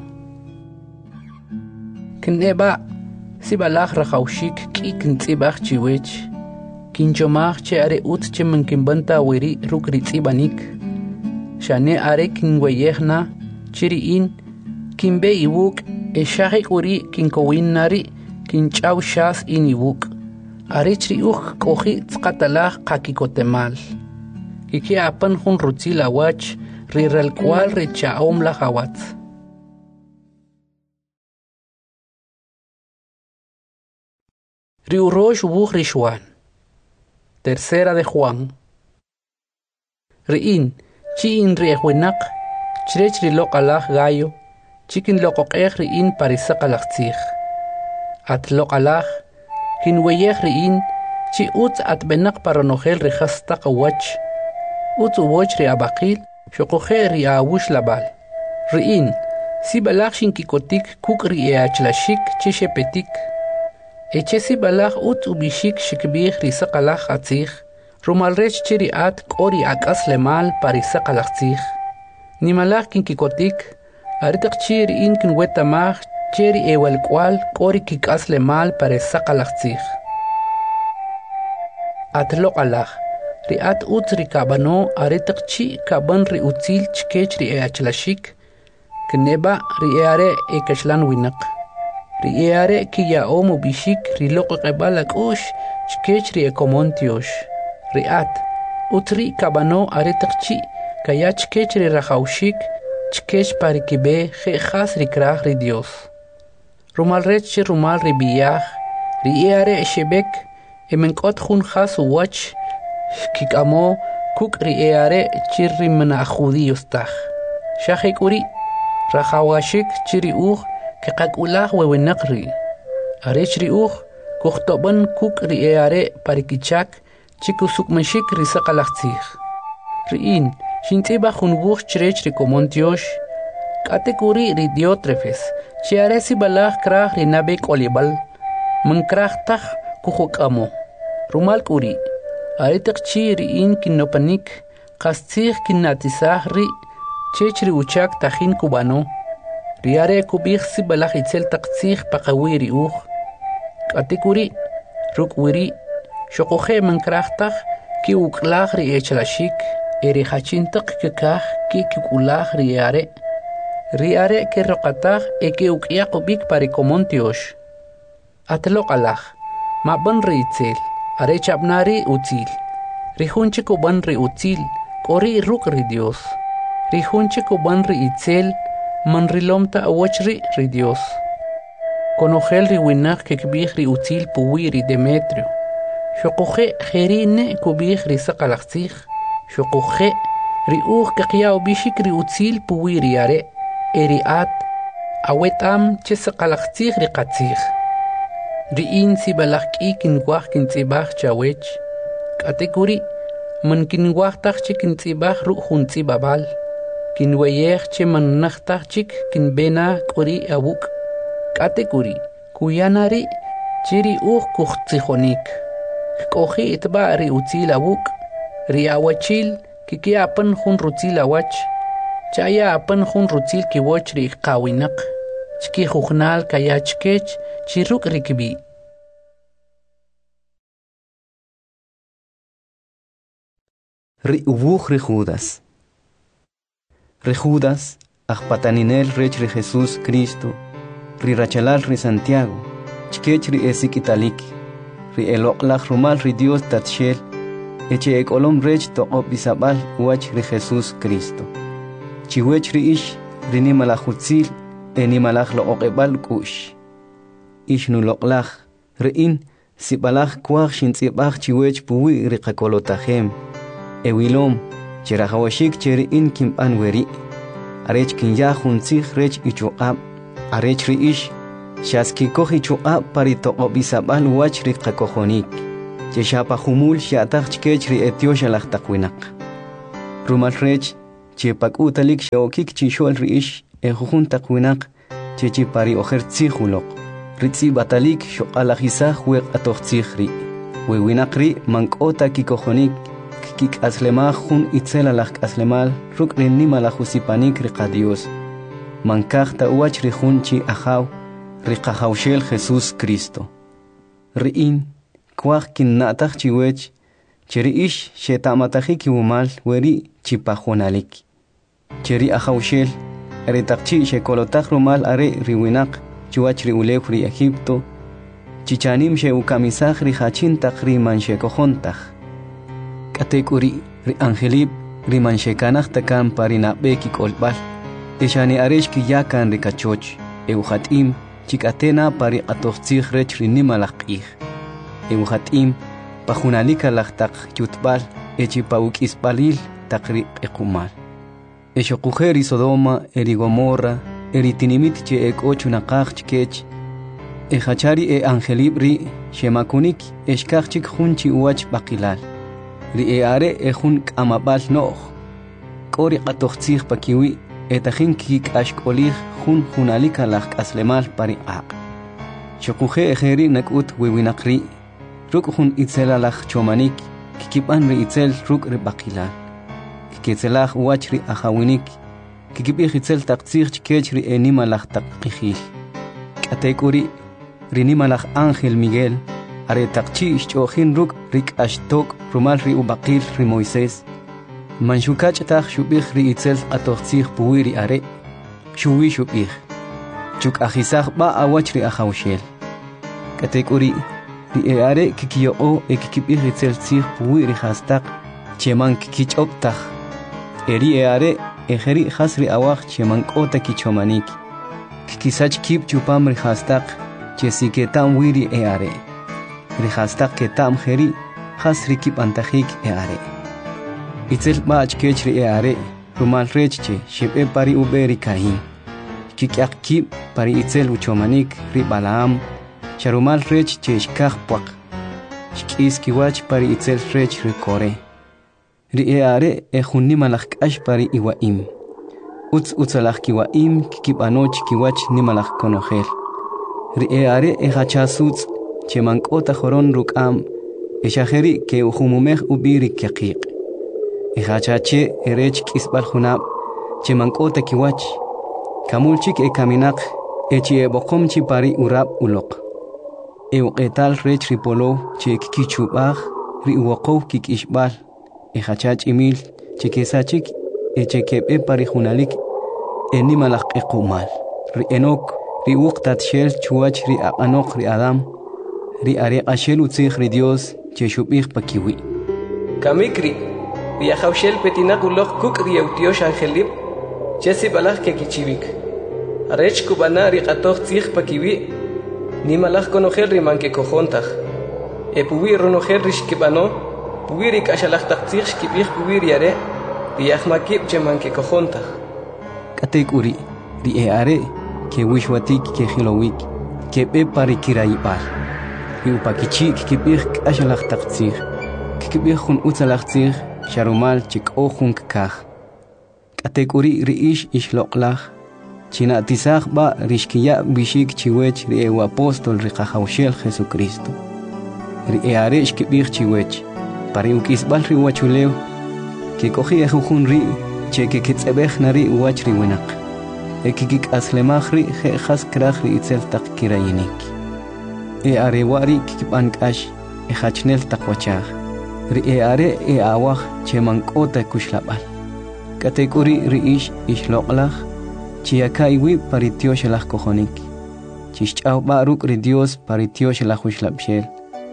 kneba sibalach rahaushik ki kintzibach chiwech kinchomach che are ut che mankimbanta weri ruk ritzibanik shane are kinweyehna chiriin kimbe ibuk eshahik uri kinkowinari kinchaw shas inibuk arichri uj kohi tzqatalaj qakikotemal kiki apan hun rutzila wach riral kwal richaom la hawatz riurosh ubuj rishwan tercera de Juan riin chi in riehwenak chrech rilok alaj gallo chikin loqoqej riin parisaq alaqtzij at loqalaj kin weyej riin chi utz at benaq paronojel rihastaq wach utz uwoch ri abaqil shoqoje ri awush labal riin si balaj shinkikotik kuk ri eachlashik chi shepetik eche si balaj utz ubishik shikbij risaq alaj atzij rumalrech chiri at k'ori ak'as lemal parisaq alaqtzij nimalaj kinkikotik aritak chiri in kin wetamaj cheri ewal kwal k'ori kik'as lemal parisaq alaqtzij atloq alaj ri at utz ri kabano aritak chi kaban ri utzil chkech ri eachlashik kneba ri eare ekashlan winaq ri eare kiyaom ubishik ri loq qebal ak'ush chkech ri ekomontiosh ri at utri kabano aritak chi kaya chkech ri rajaushik chkech parikibe jejas ri kraj ri Dios rumal rech chi rumal ri biyaj ri eare shebek emenkot jun jas uwach kikamo kuk ri eare chi ri mana judíos taj shajek uri rajawashik chi ri uj kaqakulaj wewenaq ri arech ri uj kujtoban kuk ri eare parikichak chikusukmashik risaq alaqtzij riin shintz'iba junbuj chrech ri komontiosh k'atikuri ri Diótrefes chiare si balaj kraj ri nabe k'olibal mankraj taj kujok'amo rumal k'uri aritak chi riin kinopanik qastzij kinnatisaj ri chech ri uchak tajin kubano riare kubij si balaj itzel taqtzij paqawi ri uj k'atikuri ruk'wiri shoqoje mankrajtaj ki uklaj ri echlashik eri hachintaq kikaj ki kukulaj ri are ke roqataj eke ukyaq ubik pari komontiosh atloq alaj maban ri itzel are chabnari utzil ri hunchik uban ri utzil k'ori ruk' ri Dios ri hunchik uban ri itzel man rilomta awoch ri Dios konojel ri winaq kekbij ri utzil puwi ri Demetrio shoqoje jerine kubij ri saqalaqtzij shoqoje ri uj qaqya ubishik ri utzil puwi ri are eri at awetam che saqalaqtzij ri qatzij riin si balaj k'i kinwaj kintz'ibaj chawech k'atikuri man kinwaj taj chik kintz'ibaj ru' jun tz'ibabal kinweyej che man naj taj chik kinbena k'ori awuk' k'atikuri kuyanari chiri uj kujtzijonik k'oji itba' ri utzil awuk' ri awachil kiki apan jun rutzil awach chaya apan jun rutzil kiwoch ri qawinaq chki jujnal kaya chkech chi ruk' ri kibi ri ubuj ri Judas ajpataninel rech ri Jesús Cristo ri rachalal ri Santiago chkech ri esik italik ri eloqlaj rumal ri Dios tatshel eche ekolom rech toqob isabal wach ri Jesús Cristo chiwech ri ish ri nimalajutzil enimalaj loqebal kush ish nu loqlaj ri in sibalaj kwaj shintzibaj chiwech puwi ri qakolotajem ewilom chirajawashik cheri in kimban weri arech kinya juntzig rech ichuqab arech ri ish Shaskikoji chuqa paritoqobisabal wach riqakojonik. Cheshapa humul shataq chkechri etiosha laqtaqwinaq. Rumal rech chepakutalik shaokik chishol riish ejujun taqwinaq chechi pari ojer tsijuloq. Ritzi batalik shoqalajisaj weq atoqtzijri. Wewinaqri mankota kikojonik kik aslemaj jun itzelalaj aslemal ruk rinima la jusipanik riqa Dios. Mankajta uach rijunchi ajaw riqajawshel Jesús Cristo. Riin kwaj kinnataj chiwech cheriish shetamatajiki wumal weri chipajonalik. Cheri ajawshel eritaqchi shekolotaj rumal are riwinaq chuach riulef ri Egipto chichanim sheukamisaj rijachintaq rimanshekojontaj. Katekuri ri angelib rimanshekanaj takan parinabeki kolbal eshani areshki yakan rikachoch eujatim chikatena pari atoqtzij rech rinimalaqij eujatim pajunalika laqtaq yutbal echipaukisbalil taqri equmal eshoqujeri Sodoma eri Gomorra eri tinimit che ekochunaqaj chkech ejachari angelib ri shemakunik eshkachik junchi uach baqilal ri are ejun kamabal no'j k'ori qatoqtzij pakiwi etajin kik'axk'olij jun junalika laj k'aslemal pariqaq xoquje ejeri nak'ut wewinaqri ruk' jun itzelalaj chomanik kikib'an ri itzel ruk' ri baqilal kikitzelaj wach ri ajawinik kikib'ij itzel taqtzij chkech ri enimalaj taqqijil k'atek'uri ri nimalaj ángel Miguel are taqchi ixch'ojin ruk' ri k'axtok rumal ri ubaqil ri Moisés manshukach'taj xub'ij ri itzel qatoqtzij puwi ri are xuwi xub'ij chuk'ajisaj b'a awach ri ajawxel k'atek'uri ri are kikiyoq'o kikib'ij itzel tzij puwi ri jastaq cheman kikich'ob'taj eri are ejeri jas ri awaj cheman k'ota kichomanik kikisach kib chupam ri jastaq chesiketam wi ri are ri jastaq ketam jeri jas ri kib'antajik are itzel b'ach kech ri are rumal rechche shib'e pari uberi Caín kik'aq kib pari itzel uchomanik ri Balaam charumal rech che xkaj puaq xk'is kiwach pari itzel rech ri Coré ri are ejunimalaj k'ax pari Iwaim utzalaj kiwaim kikib'anoch kiwach nimalaj konojel ri are ejachasutz cheman k'ota joron ruk'am exajeri ke ujumumej ubiri keqiq ejachache erech k'isb'al junab cheman k'ota kiwach kamulchik ekaminaq echi eboqomchi pari urab uloq euqetal rech ripolo che kikichub'aj ri uwoqow kik'ixb'al ejachach imil chekesachik echekeb'e pari junalik enimalaj q'iqumal ri Enok ri uqtatshel chuwach ri aq'anoq ri Adam ri are q'axel utzij ri Dios che xub'ij pakiwi kamikri ri ajawxel petinaq uloq kuk' ri eutiox angelib chesib'alaj kekichibik arech kub'ana ri q'atoj tzij pakiwi nimalaj konojel ri mankekojontaj puwi ronojel ri xkib'ano puwi ri k'axalaj taq tzij xkib'ij puwi ri are ri ajmakib che mankekojontaj k'atek'uri ri are kewixwatik kejilowik keb'e pari kirayib'al ri upakichik kib'ij k'axalaj taq tzij kikib'ij jun utzalaj tzij xarumal chik'o jun kkaj k'atek'uri ri ixloq'laj china'tisaj b'a ri xkiya' b'ixik chiwech ri apóstol ri qajawxel Jesucristo ri are xkib'ij chiwech pari uk'isb'al ri wachulew kek'oji ejujun ri che kekitz'eb'ej na ri uwach ri winaq kikik'aslemaj ri je'jas kraj ri itzel taq kirayinik are wa'ri kikib'an k'ax ejachnel taq wachaj ri are awaj cheman k'ota kuxlab'al k'atek'uri ri ixloq'laj chiyaka iwi pari tioxelaj kojonik chixch'aw b'a ruk' ri Dios pari tioxelaj uxlab'xel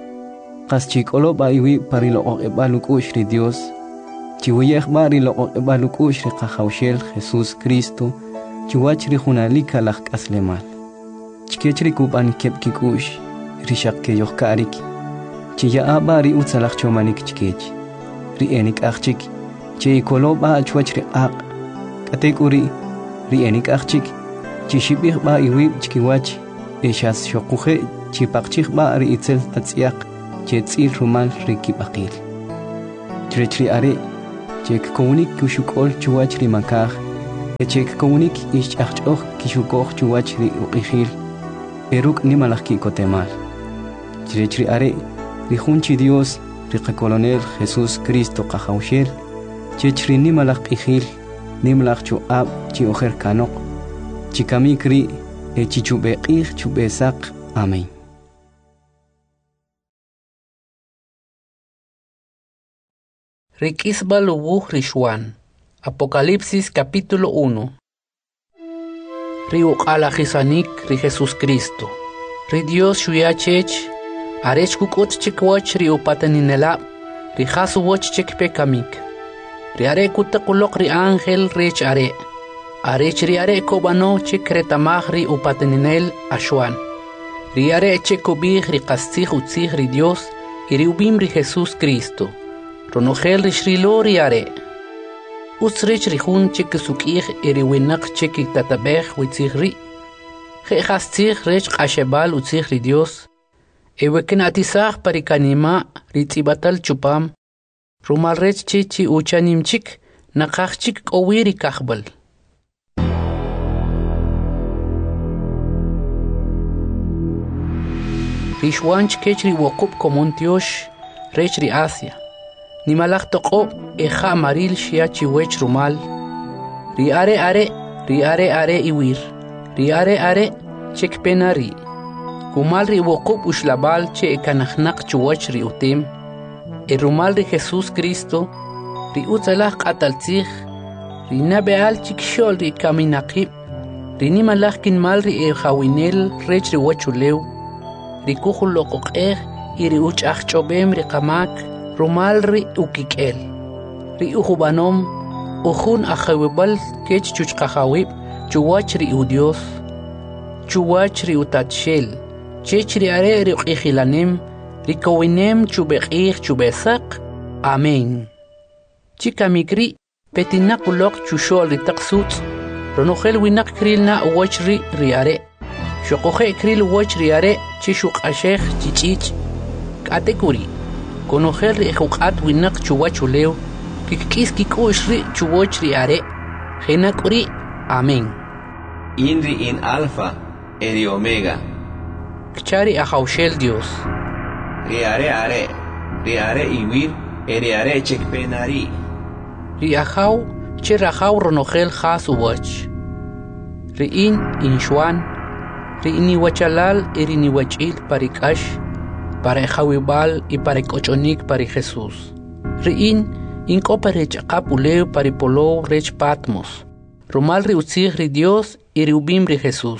qas chik'olo b'a iwi pari loq'oq'ib'al uk'u'x ri Dios chiwiyej b'a ri loq'oq'ib'al uk'u'x ri qajawxel Jesús Cristo chiwach ri junalika laj k'aslemal chkech ri kub'an keb' kik'u'x ri xaq keyojka'rik chiya'a b'a ri utzalaj chomanik chkech ri enik'ajchik che ikolo b'a chwach ri q'aq k'atek'uri ri enik'ajchik chi xib'ij b'a iwib' chkiwach eshas shokuje chipaqchik ba ri itzel tatsiaq chetzil rumal rikibaqil chri are chek komunik kushukol chuwach ri makaj chek komunik ishachoj kishukoj chuwach ri uqijil eruk nimalaki kotemal chri are ri junchi Dios ri Coronel Jesús Cristo qajawshel chechri nimalaq qijil nimlaq chu ab chi ojer kanok chikamikri chichubeqij chubesaq amén. Riquisbal ubuj Rishwan. Apocalipsis capítulo 1. Riuq alajisanik ri Jesús Cristo. Ri Dios shuyachech arech kukot chikwach ri upataninela ri jasu woch chekpe kamik. Ri are kutakulok ri ángel rech are. Arech ri are kobano chekretamaj ri upataninel ashwan. Ri are chekobij ri kastig utzig ri Dios y ri ubim ri Jesús Cristo. Ronogel ri shrilo ri are. Usrich ri jun chekesukij ri winak chekitatabej witzig ri. Jehastig rech qashebal utzig ri Dios. Eweken atisaj parikanima ri tzibatal chupam. Rumal rech chichi uchanim chik nakaj chik kowiri kajbal. Rishwanch kech ri wokub komontiosh rech ri Asia. Nimalach toqob eja maril shiachi wech rumal. Ri are iwir. Ri are chek penari. Kumal ri wokub ushlabal che ekanachnak chuwach ri utim. El rumal ri Jesús Cristo. Ri utzalach qataltzig. Ri nabeal chikshol ri kaminaqib. Ri nimalach kinmal ri ejawinel rech ri wachuleu. Ri kuhul loqoqej y ri uchach chobem ri qamak. Rumal ri ukikel. Ri ujubanom. Ujun ajawibal kech chuchqajawib. Chuwach ri udios. Chuwach ri utatshel. Chech ri are ri uqijilanem. Ri kowinem chubeqij chubesaq. Amén. Chikamikri. Petinakulok chushol ri taqsut. Ronogel winak kril na uwach ri are. Shokoje kril uwach ri are. Chishuk ashej chichich. Katekuri. Conogel ri juqat winak chuwachuleu. Kikis kikush ri chuwach ri are. Genakuri. Amén. Inri in alfa, eri omega. Kchari ajawshel Dios. Ri are iwir, eri are chekpenari. Ri ajaw, che rajaw ronogel jas uwach. Ri in shwan. Ri niwachalal eri niwachil parikash. Para jawibal y para cochonik para Jesús. Ri in koparech kapuleu para polo rech patmos. Rumal ri utzig ri Dios y ri ubim ri Jesús.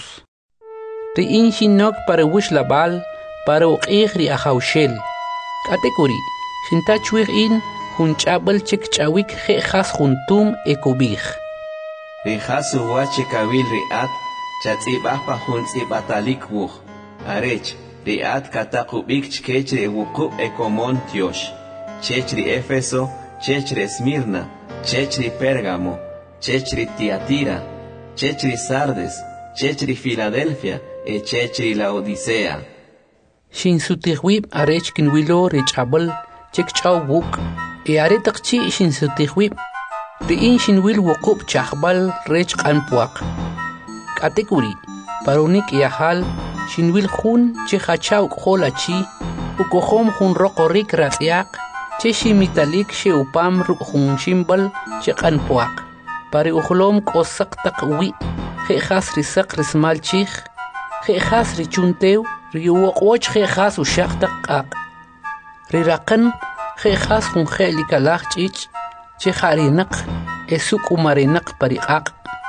Ri in shinok para wish labal para uqig ri ajawshel. Katekuri, shintachwig in hunchabal chek chawik jejas juntum ekubij. Ri jasu wachekawil ri at chatzibahpa juntzibatalik wuj. Arech. Ri at katakubik chkech ri wuku ekomon tiosh. Chech ri Éfeso, chech ri Esmirna, chech ri Pérgamo, chech ri Tiatira, chech ri Sardes, chech ri Filadelfia, chech ri Laodicea. Shin sutihwib arech kinwilo ri chabal chek chaw wuk. Are takchi shin sutihwib. Ri in shinwil wukub chahbal rech kanpuak. Katekuri, parunik yahal. Shinwil jun che hachaw kholachi ukohom jun roqorik ratziaq che shimitalik she upam jun shimbal che qanpuaq pare uhlom kosak taqwi khas risaq rismal chich khas richuntew riwoqoch khas ushaq taqaq riraqan khas jun khelikalaq chich che kharinaq esuk umarinaq pariqaq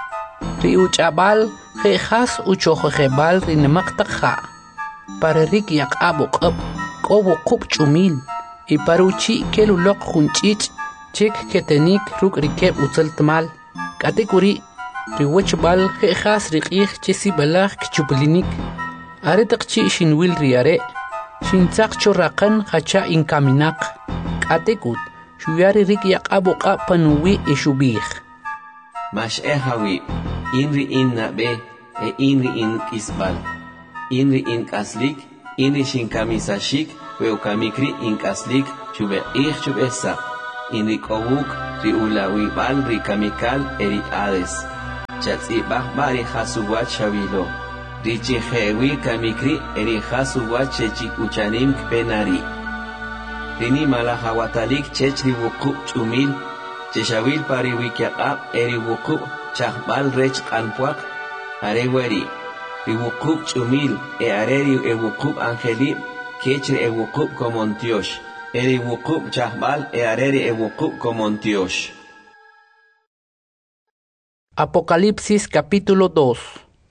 ri uchabal khas uchokhebal ri nemaktakha para rik yaqabuq qobo qub chumil y paruchi kelulok junchich chek ketenik ruk rikeb utzeltmal katekuri ri wachbal khas riqih chesi balagh kchublinik are taqchi shinwil ri are shintzaq choraqan khacha inkaminaq katekut shuyari rik yaqabuq panuwi ishubih Mash ehawi, inri inna be, inri in kisbal. inri inkaslik, inri shinkamisashik, weukamikri inkaslik, chubesap, inri kowuk, ri ulawibal, ri kamikal, eri ades. Chatzibah bari hasuwach shavilo. Richi hewi kamikri, eri hasuwach chechik uchanim kpenari. Rini malahawatalik chechri wukup chumil, cheshawil pari wikiaqab, eri wukup chahbal rech kanpuak, areweri. Riwukup chumil, areri wukup angelib, kechri wukup komontiosh. Eri wukup chahbal, areri wukup komontiosh. Apocalipsis capítulo 2.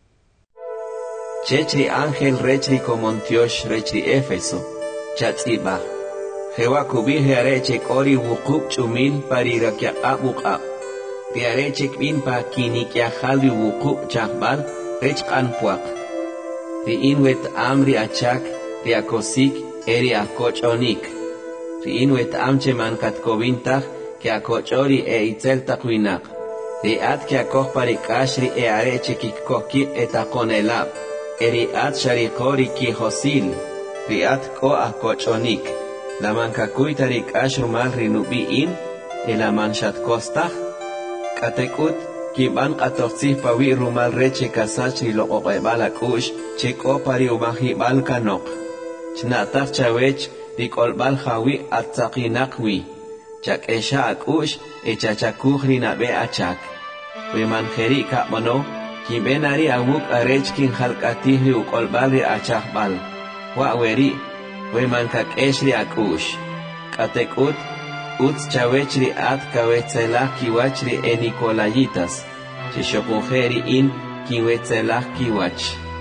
Chechri ángel rechri komontiosh rechri Éfeso, chatzibah. Jehová kubije areche kori wukup chumil parirakia abukab. Ti areche kmin pa kinikia halvi wukup chahbal rech kanpuak. Ti inwet amri achak, ti akosik eri akochonik. Ti inwet amche mankat kobintach ke akochori itzel takwinak. Ti at ke akoch parikashri areche kikkoki etakonelab. Eri at sharikori ki hosil. Ti at ko akochonik. La mankakuy tarik ashrumal rinubiin, la manchat kostach, katekut, kiban katoxih pawi rumal reche kasachri lo oqebalakush, cheko pari umahibal kanok. Chnatach chawech, rikolbal hawi atzakinakwi, chak esha akush, echachakuj rinabe achak. We manjeri kapmono, kibenari awuk arechkin halkatihri ukolbal ri achakbal. Waweri, we mankak eshri akush. Katekut, uts chawechri at kawetzelach kiwachri enikolayitas. Chishopujeri in kiwetzelach kiwach.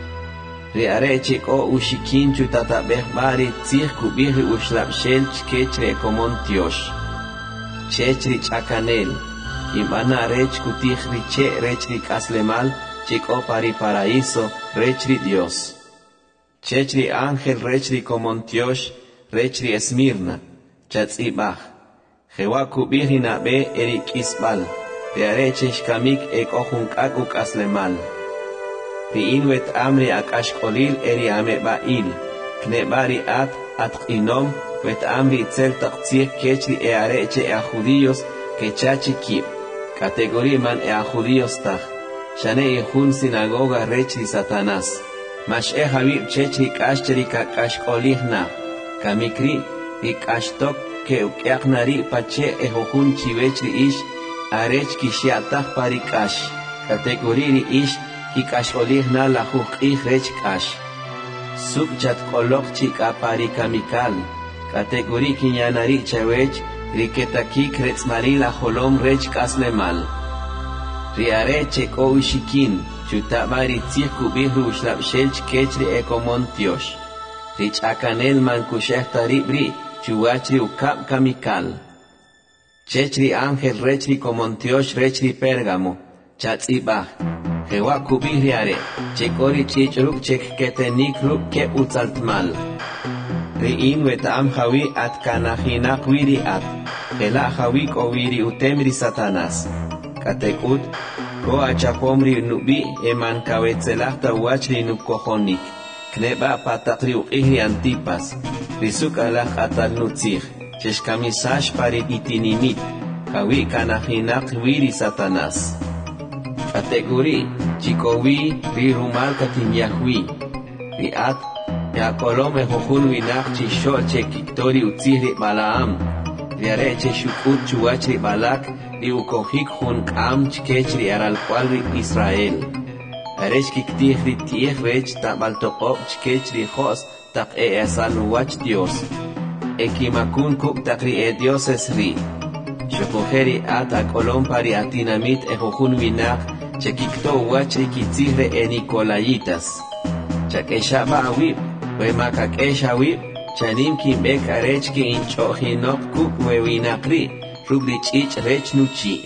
Riarechik o ushikinchu tatabech bari tzich kubihri ushlapshel chkechri komontiosh. Chechri chakanel. Kimbana rech kutihri che rechri kaslemal, chiko pari paraíso, rechri Dios. Chechri ángel rechri komontiosh, rechri Esmirna, chatzibach. Jehová kubihri nabe eri kisbal, te arechesh kamik ek ojunkak ukaslemal. Ti inwet amri akashkolil eri amebail, knebari at inom, wet amri itzel taktzir kechri areche judíos, kechachi kib. Categoría man judíos tach, shane ihun sinagoga rechri Satanás. Mash habib chechri kashcheri kakashkolihna, kamikri, ikashtok ke ukiaknari pache ehojun chivechri ish, arech kishiatach parikash, kategoriri ish, kikasholihna la ih rech kash. Subchat kolok chika parikamikal, kategori kinyanari chawech, riketakik retzmari la holom rech kaslemal. Riareche ko ushikin, chutabari tzich kubihru ushlapshelch kechri ekomontiosh. Rich akanel mankushech taribri, chuachri ukap kamikal. Chechri ángel rechri komontiosh rechri Pérgamo, chatzibach. Jehová kubihri are, chekori chichruk chek ketenik ruk ke utzaltmal. Ri'in wetam hawi at kanahinak wiri at, hela hawik o wiri utemri Satanás. Katekut, ko achapomri nubi eman kawetzelachta wachri nukohonik. Kneba patakri uqihri Antipas, risuk alach atal nutzich, cheshkamisash pari itinimit, hawi kanahinak wiri Satanás. Kategori, chikowi ri rumal katinyahwi, ri at, yakolome hojun winak chishol chekiktori utzihri Balaam, ri areche shukut chuachri Balak, ri ukohik hun kam chkechri aral cualri Israel. Arech kiktihri tiech rech tabaltokop chkechri jos tak esanuach Dios. Ekimakun kuk takri Dios esri. Shokojeri at akolom pari atinamit ehojun winak, chekikto wachri kitzihre enikolayitas. Chakeshaba awib, we makakesha awib, chanim kimbek arech ki inchohinok kuk we winakri, rubri chich rech nuchi.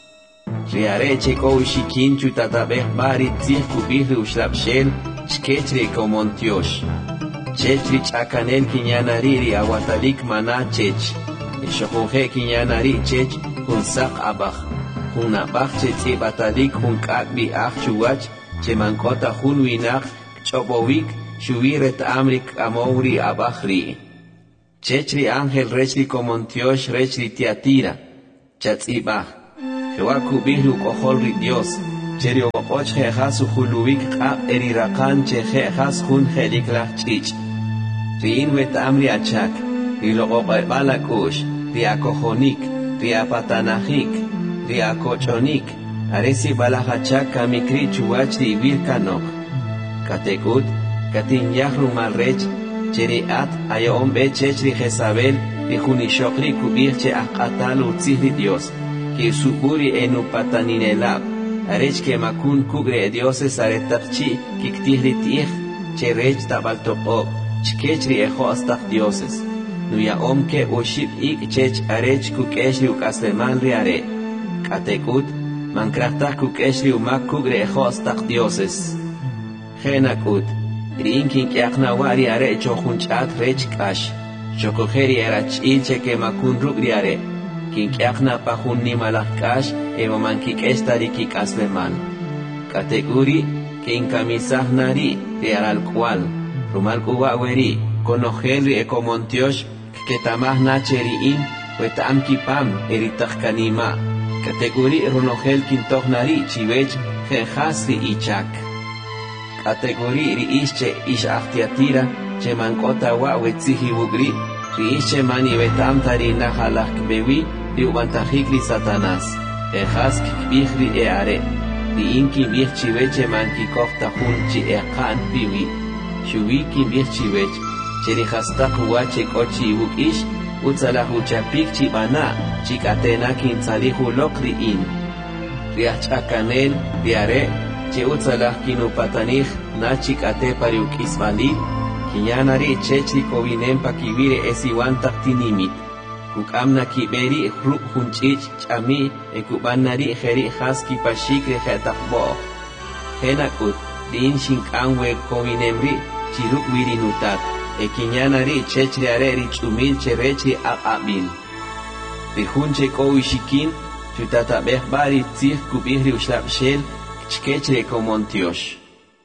Riareche ko ushikin chutatabech bari tzich kubihri ushlapshel, chkechri komontiosh. Chechri chakanel kinyanariri awatalik mana chech. Eshojoje kinyanari chech, hunsak abach. Hunabach chetzi batalik hun kakbi ach chuwach, chemankota hun winak, chobowik, shubiret amrik amowri abachri. Chechri ángel rechri comontiosh rechri tiatira, chatzibach, jewa kubihru kohol ri Dios, cherio bokoch jejasu huluik qab erirakan che jejas hun jeliklach chich. Riin wet amri achak, rilogobalakush, riakohonik, riapatanahik, riakochonik, aresi balahachak kamikri chuachri virkanok. Katekut, katin yahru malrech, cheriat ayom be chechri Jezabel y junishokri kubirche akatal utzihri Dios que suburi enu pataninelab arech que makun kugre dioses aretakchi kiktihri tih cherech tabaltopob chkechri ejo hasta dioses nuya omke ushib ik chech arech kukeshri ukasleman riare katekut mankrachta kukeshri umak kugre ejo hasta dioses genakut Rinkin kiakna wari are chohunchat rech kash. Chokojeri erach ilche que makun rugriare. Kin kiakna pahun ni malak kash eva mankik estariki kasleman. Kateguri kin kamisah nari de aral cual. Rumal kuwaweri konojeri ekomontiosh que tamah nacheri in wetam kipam eritachkanima. Kateguri runojel kintoch nari chivech jehasri ichak. Kategori ri ische ish achtiatira che mankota wa wetzihi bugri ri ische mani betam tari nahalak bewi ri ubantahikri satanas ejas kikbihri eare ri inki bih chiveche manki kofta hunchi ekan biwi shuwi ki bih chivech cheri hastak wache kochi bukish utsalahu chapik chibana chikatena kin tsalihu lokri in ri achakanel riare che utsalah kinu patanich nachik ate pariuk ismali kinyanari chechri kovinem pakivire esiwan taktinimit kukamna kiberi hruk hunchich chami ekubanari jeri haski pashikre jetakbo henakut din shinkanwe kovinemri chiruk virinutat kinyanari chechri areri chumil cherechri aqabil rihunche kovishikin chutatabeh bari tzih kubihri ushlapshel chkechre komontiosh.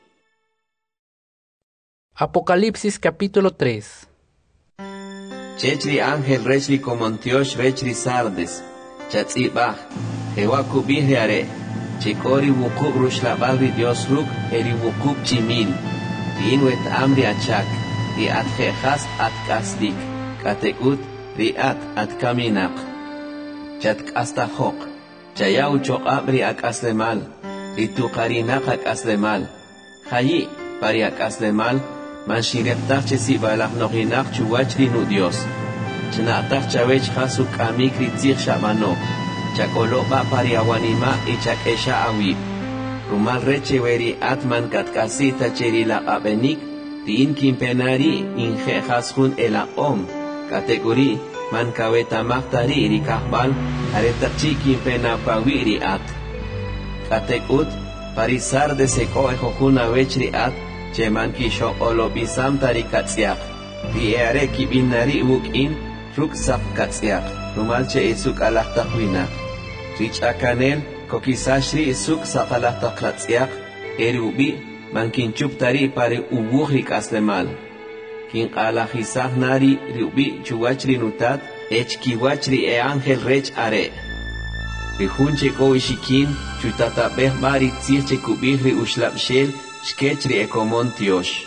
Apocalipsis capítulo 3. Chechri ángel rechri comontiosh rechri sardes, chatzibach, jewa kubihri are, chekori wukub rushlabagri Dios ruk, eri wukub chimil, riinwet amri achak, riat jejas at kasdik, katekut, riat at kaminak, chatk astahok, chayau chok abri ak aslemal, ritukarinak ak aslemal, hayi, pari ak aslemal, man shireptach chesi balach noginach chuwachri nu Dios. Chnatach chavech hasuk amikri tzich shamano. Chakolo ba pari awanima y chakesha awib. Rumal reche veri atman katkasita cheri la abenik. Tin kimpenari inje hasun ela om. Kategori man kaweta mahtari rikahbal. Aretachi kimpena pawiri at. Katekut parisar de seko ejojuna vechri at. Cheman kisho olo bisam tari katsiak. Riere kibinari wukin ruk sap katsiak. Rumalche isuk alahtahuinak. Rich akanel kokisashri isuk sap alahtaklatsiak. Erubi mankinchup tari pare ubuhrik aslemal. Kin alahisah nari riubi chuwachri nutat. Echkiwachri e ángel rech are. Rihunche koishikin chutatabeh bari tzirche kubihri ushlapshel. Chkechri ekomontiosh.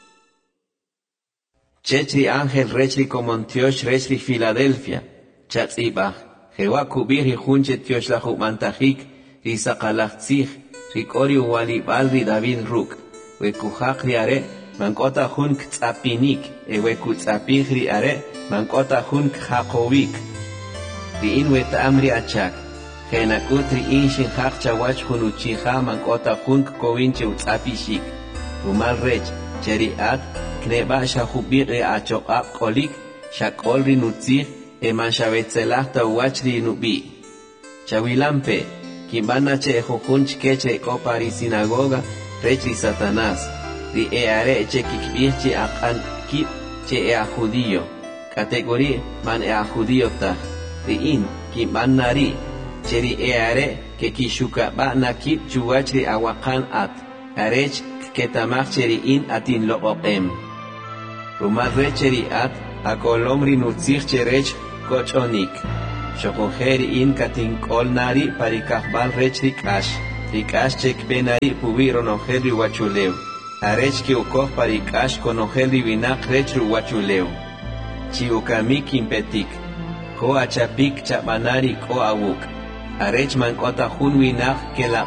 Chechri ángel rechri komontiosh rechri Filadelfia. Chatzibach. Jewa kubirri junche tiosh la humantajik. Risakalachtzich. Rikori uwalibal ri David ruk. Wekuhak ri are. Mankota hun ktzapinik. Eweku tzapich ri are. Mankota hun khakovik. Ri inwet amri achak. Genakutri inshin hak chawach hunuchiha mankota hunk kovinche utzapishik. Umal rech, cheriat, kneba shahubiri achokap kolik, shakolri nutzih, eman shavetzelahta uachri nubi. Chawilampe, kimbana che jujunch keche kopari sinagoga, rechri Satanás, ri eare che kikbirchi akan kip che ea judío. Kategori man ea judío tah, ri in, kimbanari, cheri eare que kishuka ba nakip chuwachri awakan at arech ketamach cheriin atin loqoqem. Rumat recheriat akolom rinutzich cherech kochonik. Shokojeriin katin kolnari parikahbal rech rikash. Rikash chek benari pubi ronojel riwachuleu. Arech ki ukoh parikash konojel rivinak rech riwachuleu. Chiukamik impetik. Ko achapik chabanari ko awuk. Arech mankota junwinak que la.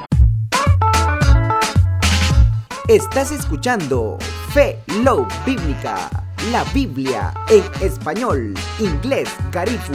Estás escuchando Fe Love Bíblica, la Biblia en español, inglés, garífuna.